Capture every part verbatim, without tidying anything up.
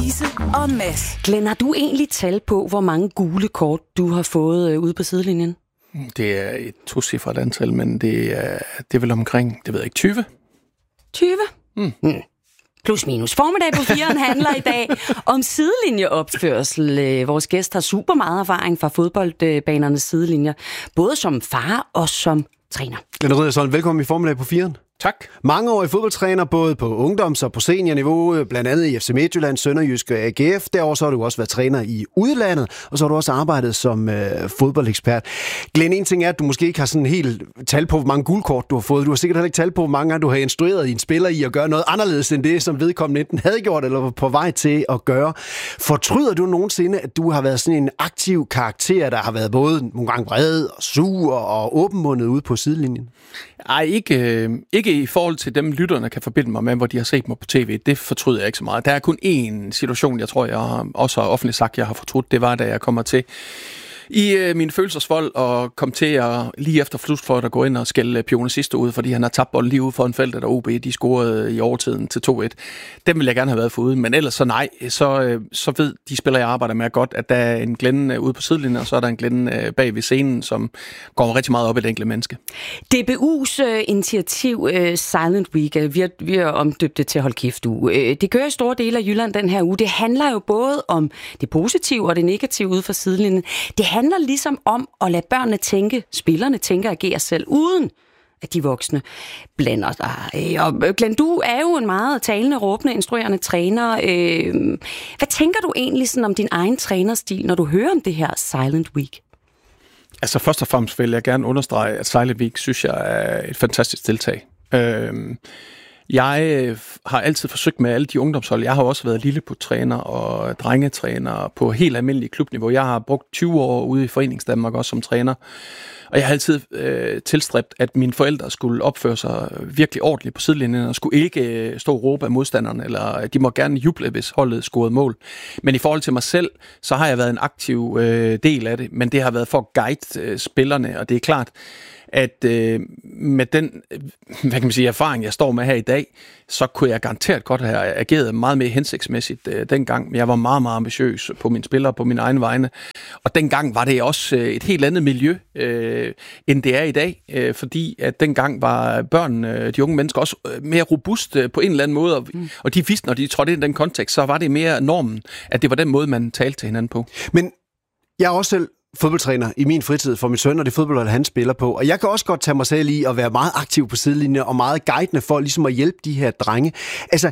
Louise og Mads. Glenn, har du egentlig tal på, hvor mange gule kort du har fået øh, ude på sidelinjen? Det er et tocifret antal, men det er, det er vel omkring, det ved jeg ikke, tyve? tyve? Mm. Mm. Plus minus. Formiddag på firen handler i dag om sidelinjeopførsel. Vores gæst har super meget erfaring fra fodboldbanernes sidelinjer, både som far og som træner. Glenn Riddersholm, velkommen i Formiddag på firen. Tak. Mange år i fodboldtræner, både på ungdoms- og på seniorniveau, blandt andet i F C Midtjylland, Sønderjysk og A G F. Derover så har du også været træner i udlandet, og så har du også arbejdet som øh, fodboldekspert. Glenn, en ting er, at du måske ikke har sådan helt tal på, hvor mange guldkort du har fået. Du har sikkert heller ikke tal på, hvor mange gange du har instrueret en spiller i at gøre noget anderledes end det, som vedkommende enten havde gjort eller var på vej til at gøre. Fortryder du nogensinde, at du har været sådan en aktiv karakter, der har været både nogle gange vred og sur og åbenmundet ude på sidelinjen? Ej, ikke, øh, ikke i forhold til dem, lytterne kan forbinde mig med, hvor de har set mig på tv. Det fortryder jeg ikke så meget. Der er kun én situation, jeg tror, jeg har også har offentligt sagt, jeg har fortrudt. Det var, da jeg kommer til i øh, min følelsesvold og kom til at lige efter slutfløjt at gå ind og skælde Pione sidste ud, fordi han har tabt bolden lige ude foran feltet, og O B de scorede i overtiden til to et. Dem ville jeg gerne have været foruden, men ellers så nej, så, øh, så ved de spillere, jeg arbejder med godt, at der er en Glenn øh, ude på sidelinjen, og så er der en Glenn øh, bag ved scenen, som går rigtig meget op i det enkelte menneske. D B U's øh, initiativ øh, Silent Week, øh, vi, har, vi har omdøbt det til Hold Kæft uge. Øh, det kører i store dele af Jylland den her uge. Det handler jo både om det positive og det negative ude for sidelinjen. Det handler ligesom om at lade børnene tænke, spillerne tænke og agere selv, uden at de voksne blander sig. Og Glenn, du er jo en meget talende, råbende, instruerende træner. Hvad tænker du egentlig sådan om din egen trænerstil, når du hører om det her Silent Week? Altså først og fremmest vil jeg gerne understrege, at Silent Week synes jeg er et fantastisk tiltag. Øhm Jeg har altid forsøgt med alle de ungdomshold. Jeg har også været lilleput-træner og drengetræner på helt almindelig klubniveau. Jeg har brugt tyve år ude i Foreningsdanmark også som træner. Og jeg har altid øh, tilstræbt, at mine forældre skulle opføre sig virkelig ordentligt på sidelinjen og skulle ikke stå og råbe af modstanderne, eller de må gerne juble, hvis holdet scorede mål. Men i forhold til mig selv, så har jeg været en aktiv øh, del af det, men det har været for at guide øh, spillerne, og det er klart, at øh, med den hvad kan man sige, erfaring, jeg står med her i dag, så kunne jeg garanteret godt have ageret meget mere hensigtsmæssigt øh, dengang, men jeg var meget, meget ambitiøs på mine spillere, på mine egne vegne. Og dengang var det også øh, et helt andet miljø, øh, end det er i dag, øh, fordi at dengang var børnene, de unge mennesker, også mere robuste øh, på en eller anden måde, og, mm. og de vidste, når de trådte ind i den kontekst, så var det mere normen, at det var den måde, man talte til hinanden på. Men jeg er også selv fodboldtræner i min fritid for min søn, og det fodbold, han spiller på. Og jeg kan også godt tage mig selv i at være meget aktiv på sidelinjen og meget guidende for ligesom at hjælpe de her drenge. Altså,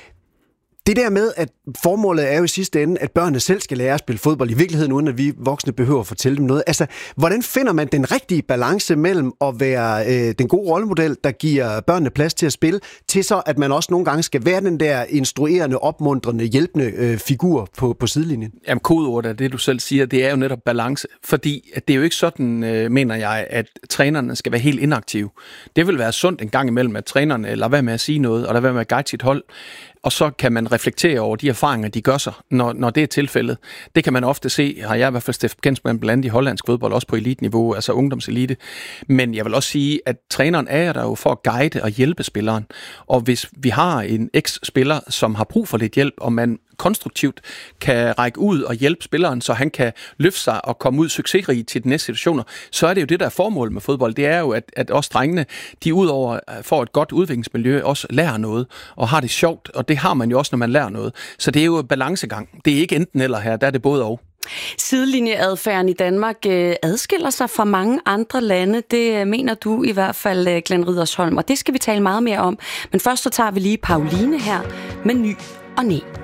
det der med, at formålet er jo i sidste ende, at børnene selv skal lære at spille fodbold i virkeligheden, uden at vi voksne behøver at fortælle dem noget. Altså, hvordan finder man den rigtige balance mellem at være øh, den gode rollemodel, der giver børnene plads til at spille, til så, at man også nogle gange skal være den der instruerende, opmuntrende, hjælpende øh, figur på, på sidelinjen? Jamen, kodeordet af det, du selv siger, det er jo netop balance, fordi at det er jo ikke sådan, øh, mener jeg, at trænerne skal være helt inaktive. Det vil være sundt en gang imellem, at trænerne lader være med at sige noget, og lader være med at guide sit hold. Og så kan man reflektere over de erfaringer, de gør sig, når, når det er tilfældet. Det kan man ofte se, har jeg i hvert fald stiftet kendt blandt i hollandsk fodbold, også på eliteniveau, altså ungdomselite. Men jeg vil også sige, at træneren er der jo for at guide og hjælpe spilleren. Og hvis vi har en eks-spiller, som har brug for lidt hjælp, og man konstruktivt kan række ud og hjælpe spilleren, så han kan løfte sig og komme ud succesrig til de næste situationer, så er det jo det, der er formålet med fodbold. Det er jo, at, at også drengene, de udover får et godt udviklingsmiljø, også lærer noget og har det sjovt, og det har man jo også, når man lærer noget. Så det er jo balancegang. Det er ikke enten eller her, der er det både og. Sidelinjeadfærden i Danmark øh, adskiller sig fra mange andre lande. Det øh, mener du i hvert fald, øh, Glenn Riddersholm, og det skal vi tale meget mere om. Men først så tager vi lige Pauline her med Ny og Næ.